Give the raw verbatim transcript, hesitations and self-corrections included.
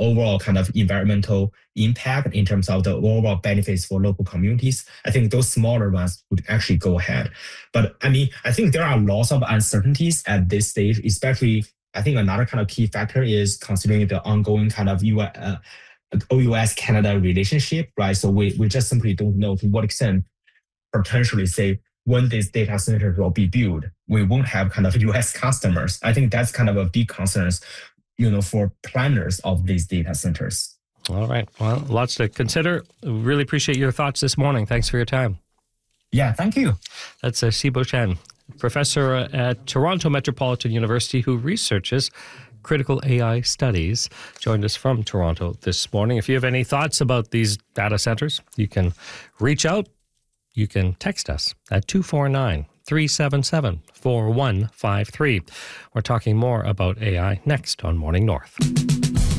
overall kind of environmental impact in terms of the overall benefits for local communities, I think those smaller ones would actually go ahead. But I mean, I think there are lots of uncertainties at this stage, especially I think another kind of key factor is considering the ongoing kind of U S, uh, O U S Canada relationship, right? So we, we just simply don't know to what extent potentially say when these data centers will be built, we won't have kind of U S customers. I think that's kind of a big concern, you know, for planners of these data centers. All right. Well, lots to consider. Really appreciate your thoughts this morning. Thanks for your time. Yeah, thank you. That's uh, Xibo Chen, professor at Toronto Metropolitan University who researches critical A I studies, joined us from Toronto this morning. If you have any thoughts about these data centers, you can reach out. You can text us at two four nine, three seven seven, four one five three. We're talking more about A I next on Morning North.